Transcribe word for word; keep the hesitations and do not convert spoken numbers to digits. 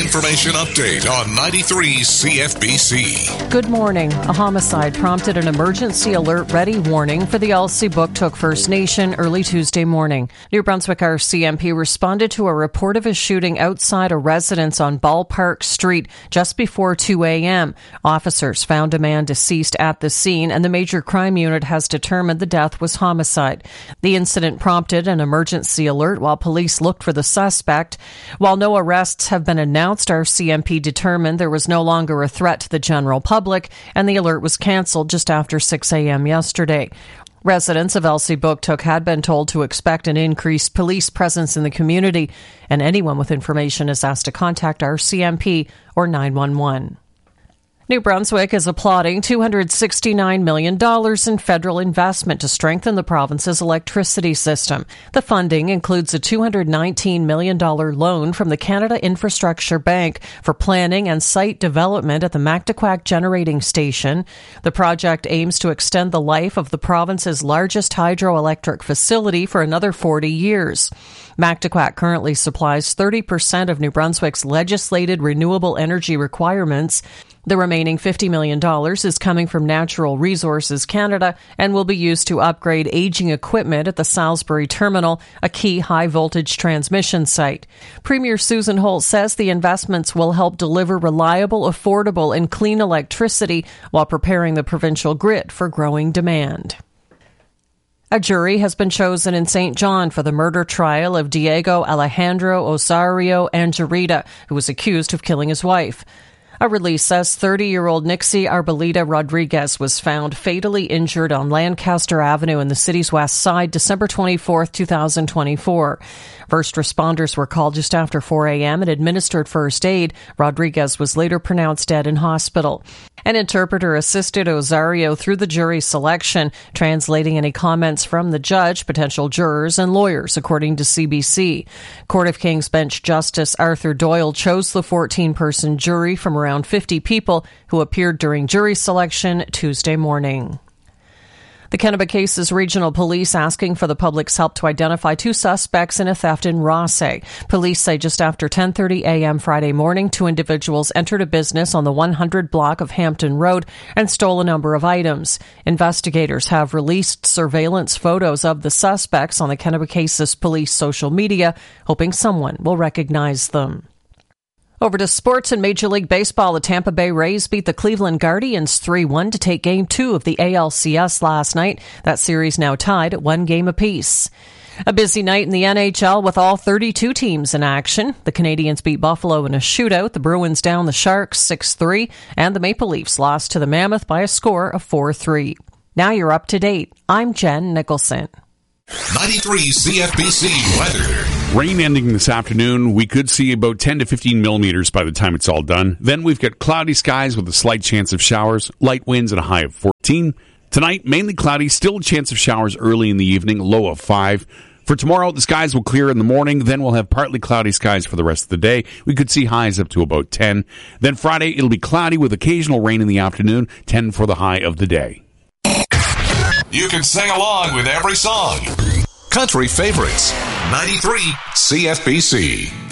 information update on ninety-three C F B C. Good morning. A homicide prompted an emergency alert ready warning for the Elsie Booktook First Nation early Tuesday morning. New Brunswick R C M P responded to a report of a shooting outside a residence on Ballpark Street just before two a.m. Officers found a man deceased at the scene, and the major crime unit has determined the death was homicide. The incident prompted an emergency alert while police looked for the suspect. While no arrests have been announced, R C M P determined there was no longer a threat to the general public, and the alert was cancelled just after six a.m. yesterday. Residents of Elsie Booktook had been told to expect an increased police presence in the community, and anyone with information is asked to contact R C M P or nine one one. New Brunswick is applauding two hundred sixty-nine million dollars in federal investment to strengthen the province's electricity system. The funding includes a two hundred nineteen million dollars loan from the Canada Infrastructure Bank for planning and site development at the Mactaquac Generating Station. The project aims to extend the life of the province's largest hydroelectric facility for another forty years. Mactaquac currently supplies thirty percent of New Brunswick's legislated renewable energy requirements. The remaining fifty million dollars is coming from Natural Resources Canada and will be used to upgrade aging equipment at the Salisbury Terminal, a key high-voltage transmission site. Premier Susan Holt says the investments will help deliver reliable, affordable, and clean electricity while preparing the provincial grid for growing demand. A jury has been chosen in Saint John for the murder trial of Diego Alejandro Osorio Angarita, who was accused of killing his wife. A release says thirty-year-old Nixie Arboleda Rodriguez was found fatally injured on Lancaster Avenue in the city's west side December twenty-fourth, twenty twenty-four. First responders were called just after four a.m. and administered first aid. Rodriguez was later pronounced dead in hospital. An interpreter assisted Osorio through the jury selection, translating any comments from the judge, potential jurors, and lawyers, according to C B C. Court of King's Bench Justice Arthur Doyle chose the fourteen-person jury from around fifty people who appeared during jury selection Tuesday morning. The Kennebecasis Regional Police asking for the public's help to identify two suspects in a theft in Rossay. Police say just after ten thirty a.m. Friday morning, two individuals entered a business on the one hundred block of Hampton Road and stole a number of items. Investigators have released surveillance photos of the suspects on the Kennebecasis Police social media, hoping someone will recognize them. Over to sports in Major League Baseball. The Tampa Bay Rays beat the Cleveland Guardians three one to take Game two of the A L C S last night. That series now tied at one game apiece. A busy night in the N H L with all thirty-two teams in action. The Canadiens beat Buffalo in a shootout. The Bruins down the Sharks six three. And the Maple Leafs lost to the Mammoth by a score of four three. Now you're up to date. I'm Jen Nicholson. ninety-three C F B C weather. Rain ending this afternoon. We could see about ten to fifteen millimeters by the time it's all done. Then we've got cloudy skies with a slight chance of showers, light winds and a high of fourteen. Tonight, mainly cloudy, still a chance of showers early in the evening, low of five. For tomorrow, the skies will clear in the morning. Then we'll have partly cloudy skies for the rest of the day. We could see highs up to about ten. Then Friday, it'll be cloudy with occasional rain in the afternoon, ten for the high of the day. You can sing along with every song. Country favorites, ninety-three C F B C.